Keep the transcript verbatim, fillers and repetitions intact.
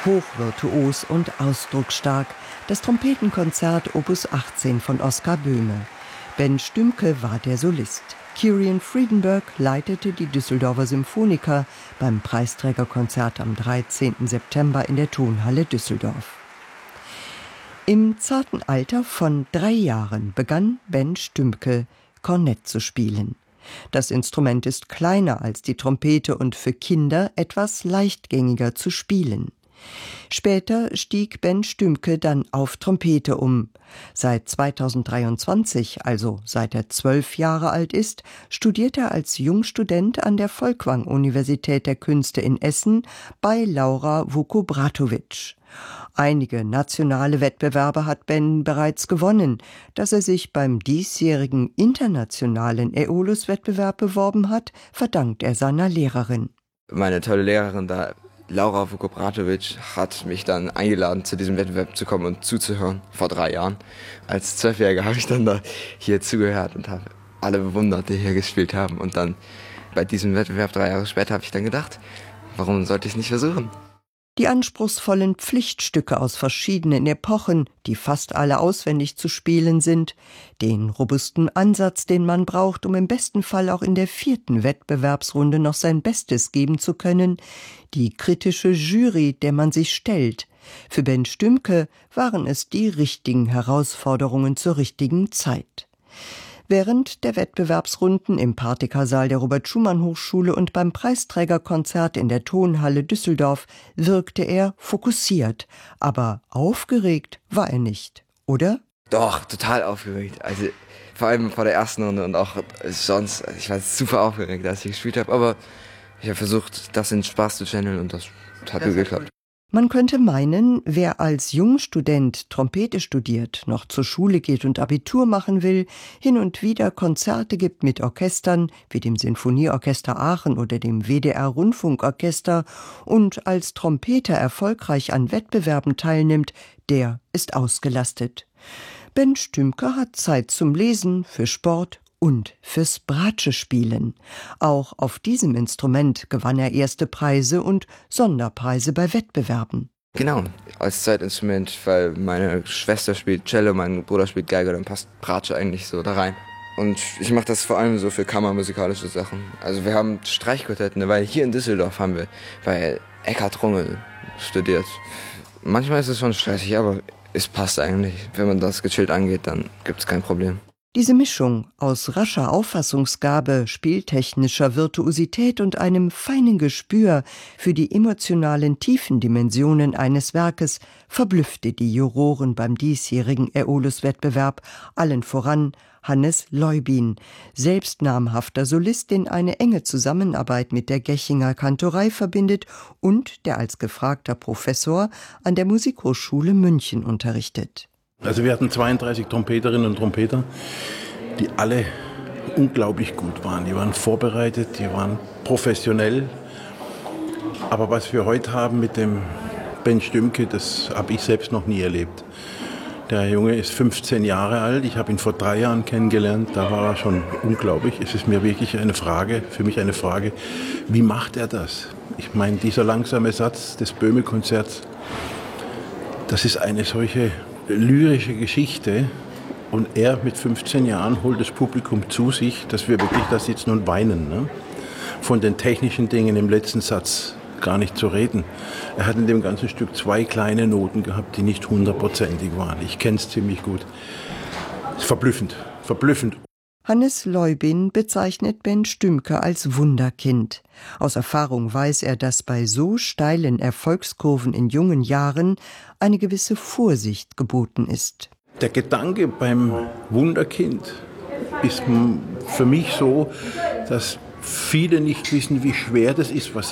hochvirtuos und ausdrucksstark, das Trompetenkonzert Opus achtzehn von Oskar Böhme. Ben Stümke war der Solist. Kirian Friedenberg leitete die Düsseldorfer Symphoniker beim Preisträgerkonzert am dreizehnten September in der Tonhalle Düsseldorf. Im zarten Alter von drei Jahren begann Ben Stümke, Kornett zu spielen. Das Instrument ist kleiner als die Trompete und für Kinder etwas leichtgängiger zu spielen. Später stieg Ben Stümke dann auf Trompete um. Seit zweitausenddreiundzwanzig, also seit er zwölf Jahre alt ist, studiert er als Jungstudent an der Folkwang-Universität der Künste in Essen bei Laura Vukobratovic. Einige nationale Wettbewerbe hat Ben bereits gewonnen. Dass er sich beim diesjährigen internationalen Aeolus-Wettbewerb beworben hat, verdankt er seiner Lehrerin. Meine tolle Lehrerin da, Laura Vukobratovic, hat mich dann eingeladen, zu diesem Wettbewerb zu kommen und zuzuhören, vor drei Jahren. Als Zwölfjähriger habe ich dann da hier zugehört und habe alle bewundert, die hier gespielt haben. Und dann bei diesem Wettbewerb, drei Jahre später, habe ich dann gedacht, warum sollte ich es nicht versuchen? Die anspruchsvollen Pflichtstücke aus verschiedenen Epochen, die fast alle auswendig zu spielen sind, den robusten Ansatz, den man braucht, um im besten Fall auch in der vierten Wettbewerbsrunde noch sein Bestes geben zu können, die kritische Jury, der man sich stellt. Für Ben Stümke waren es die richtigen Herausforderungen zur richtigen Zeit. Während der Wettbewerbsrunden im Partysaal der Robert-Schumann-Hochschule und beim Preisträgerkonzert in der Tonhalle Düsseldorf wirkte er fokussiert, aber aufgeregt war er nicht, oder? Doch, total aufgeregt. Also vor allem vor der ersten Runde und auch sonst. Ich war super aufgeregt, als ich gespielt habe, aber ich habe versucht, das in Spaß zu channeln und das hat gut geklappt. Man könnte meinen, wer als Jungstudent Trompete studiert, noch zur Schule geht und Abitur machen will, hin und wieder Konzerte gibt mit Orchestern wie dem Sinfonieorchester Aachen oder dem W D R-Rundfunkorchester und als Trompeter erfolgreich an Wettbewerben teilnimmt, der ist ausgelastet. Ben Stümke hat Zeit zum Lesen, für Sport und fürs Bratsche-Spielen. Auch auf diesem Instrument gewann er erste Preise und Sonderpreise bei Wettbewerben. Genau, als Zeitinstrument, weil meine Schwester spielt Cello, mein Bruder spielt Geige, dann passt Bratsche eigentlich so da rein. Und ich mache das vor allem so für kammermusikalische Sachen. Also wir haben Streichquartetten, weil hier in Düsseldorf haben wir bei Eckhard Rungel studiert. Manchmal ist es schon stressig, aber es passt eigentlich. Wenn man das gechillt angeht, dann gibt es kein Problem. Diese Mischung aus rascher Auffassungsgabe, spieltechnischer Virtuosität und einem feinen Gespür für die emotionalen Tiefendimensionen eines Werkes verblüffte die Juroren beim diesjährigen Aeolus-Wettbewerb, allen voran Hannes Leubin, selbst namhafter Solist, den eine enge Zusammenarbeit mit der Gechinger Kantorei verbindet und der als gefragter Professor an der Musikhochschule München unterrichtet. Also wir hatten zweiunddreißig Trompeterinnen und Trompeter, die alle unglaublich gut waren. Die waren vorbereitet, die waren professionell. Aber was wir heute haben mit dem Ben Stümke, das habe ich selbst noch nie erlebt. Der Junge ist fünfzehn Jahre alt, ich habe ihn vor drei Jahren kennengelernt, da war er schon unglaublich. Es ist mir wirklich eine Frage, für mich eine Frage, wie macht er das? Ich meine, dieser langsame Satz des Böhme-Konzerts, das ist eine solche lyrische Geschichte und er mit fünfzehn Jahren holt das Publikum zu sich, dass wir wirklich da sitzen und weinen. Ne? Von den technischen Dingen im letzten Satz gar nicht zu reden. Er hat in dem ganzen Stück zwei kleine Noten gehabt, die nicht hundertprozentig waren. Ich kenne es ziemlich gut. Es ist verblüffend, verblüffend. Hannes Leubin bezeichnet Ben Stümke als Wunderkind. Aus Erfahrung weiß er, dass bei so steilen Erfolgskurven in jungen Jahren eine gewisse Vorsicht geboten ist. Der Gedanke beim Wunderkind ist für mich so, dass viele nicht wissen, wie schwer das ist, was